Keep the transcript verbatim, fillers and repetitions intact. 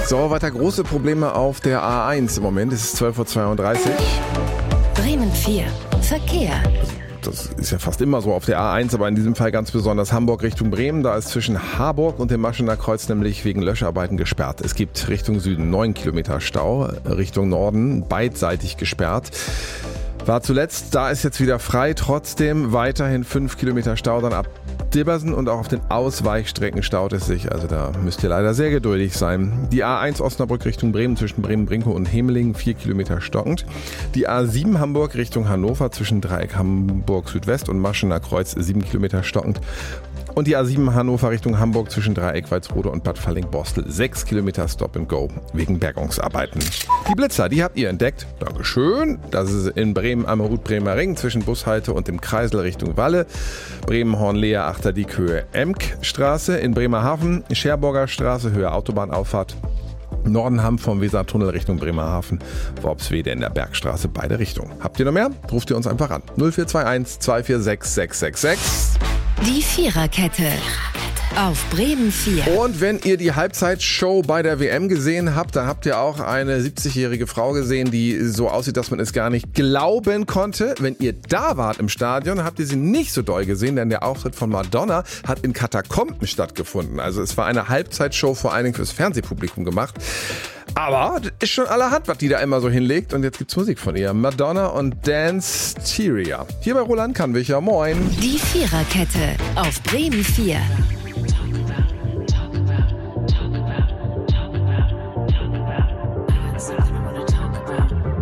So, weiter große Probleme auf der A eins im Moment. Es ist zwölf Uhr zweiunddreißig. Bremen vier. Verkehr. Das ist ja fast immer so auf der A eins, aber in diesem Fall ganz besonders Hamburg Richtung Bremen. Da ist zwischen Harburg und dem Maschener Kreuz nämlich wegen Löscharbeiten gesperrt. Es gibt Richtung Süden neun Kilometer Stau, Richtung Norden beidseitig gesperrt. War zuletzt, da ist jetzt wieder frei, trotzdem weiterhin fünf Kilometer Stau dann ab Dibbersen und auch auf den Ausweichstrecken staut es sich. Also da müsst ihr leider sehr geduldig sein. Die A eins Osnabrück Richtung Bremen zwischen Bremen-Brinkow und Hemelingen vier Kilometer stockend. Die A sieben Hamburg Richtung Hannover zwischen Dreieck Hamburg Südwest und Maschener Kreuz sieben Kilometer stockend. Und die A sieben Hannover Richtung Hamburg zwischen Dreieck Walsrode und Bad Falling-Borstel sechs Kilometer Stop and Go wegen Bergungsarbeiten. Die Blitzer, die habt ihr entdeckt. Dankeschön. Das ist in Bremen am Bremer Ring zwischen Bushalte und dem Kreisel Richtung Walle. Bremen-Hornlehe Achterdieck Höhe Emkstraße. In Bremerhaven Scherburger Straße Höhe Autobahnauffahrt. Nordenham vom Wesertunnel Richtung Bremerhaven, Worpswede in der Bergstraße, beide Richtungen. Habt ihr noch mehr? Ruft ihr uns einfach an. null vier zwei eins zwei vier sechs sechs sechs sechs. Die Viererkette. Auf Bremen vier. Und wenn ihr die Halbzeitshow bei der W M gesehen habt, dann habt ihr auch eine siebzigjährige Frau gesehen, die so aussieht, dass man es gar nicht glauben konnte. Wenn ihr da wart im Stadion, habt ihr sie nicht so doll gesehen, denn der Auftritt von Madonna hat in Katakomben stattgefunden. Also es war eine Halbzeitshow vor allen Dingen fürs Fernsehpublikum gemacht. Aber das ist schon allerhand, was die da immer so hinlegt. Und jetzt gibt's Musik von ihr. Madonna und Dance Teria. Hier bei Roland Kannwicher. Moin. Die Viererkette auf Bremen vier.